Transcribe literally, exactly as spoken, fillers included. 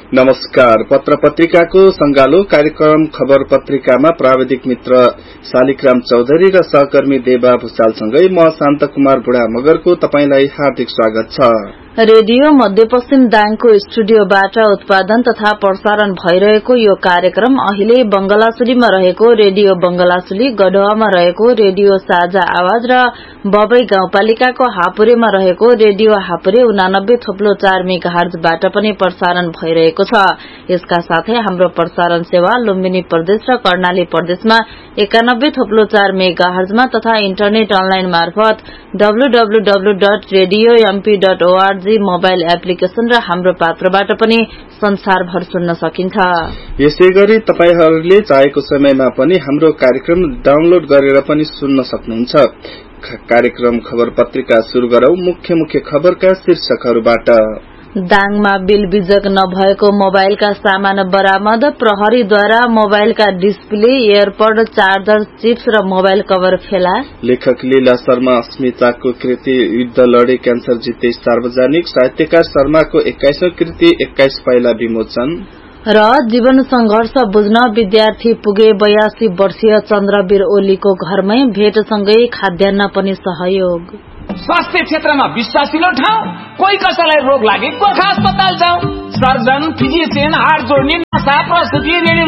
नमस्कार। पत्र पत्रिकाको संगालो कार्यक्रम खबर पत्रिकामा प्राविधिक मित्र शालिग्राम चौधरी र सहकर्मी देवा भूषालसँगै म शान्त कुमार बुढा मगरको तपाईंलाई हार्दिक स्वागत छ। रेडियो मध्यपश्चिम दाङको स्टुडियोबाट उत्पादन तथा प्रसारण भइरहेको यो कार्यक्रम अहिले बंगलासुलीमा रहेको रेडियो बंगलासुली, गढवामा रहेको रेडियो साझा आवाज र बबई गाउँपालिकाको हापुरेमा रहेको रेडियो हापुरे उनानब्बे थोप्लो चार मेगाहर्जबाट पनि प्रसारण भइरहेको छ। यसका साथै हाम्रो प्रसारण सेवा लुम्बिनी प्रदेश र कर्णाली प्रदेशमा एकानब्बे थोप्लो चार मेगाहर्जमा तथा इन्टरनेट अनलाइन मार्फत W W W dot radio MP dot ORG mobile application र हाम्रो पात्रबाट पनि संसारभर सुन्न सकिन्छ। यसैगरी तपाईहरूले चाहेको समयमा पनि हाम्रो कार्यक्रम डाउनलोड गरेर पनि सुन्न सक्नुहुन्छ। कार्यक्रम खबर पत्रिका शुरू गरौं मुख्य मुख्य खबरका शीर्षकहरूबाट। दाङमा बिल बिजक नभएको मोबाइलका सामान बरामद, प्रहरीद्वारा मोबाइलका डिस्प्ले, एयरपड, चार्जर, चिप्स र मोबाइल कभर फेला। लेखक लीला शर्मा अस्मिताको कृति युद्ध लडे क्यान्सर जिते सार्वजनिक, साहित्यकार शर्माको एक्काइसौं कृति एक्काइस पाइला विमोचन। र जीवन संघर्ष बुझ्न विद्यार्थी पुगे बयासी वर्षीय चन्द्रवीर ओलीको घरमै, भेटसँगै खाद्यान्न पनि सहयोग। स्वास्थ्य क्षेत्रमा विश्वासिलो ठाउँ, कोही कसैलाई रोग लागे गोर्खा अस्पताल जाउँ। सर्जन, फिजिशियन, हाड जोड्ने, नसा, प्रस्तुति,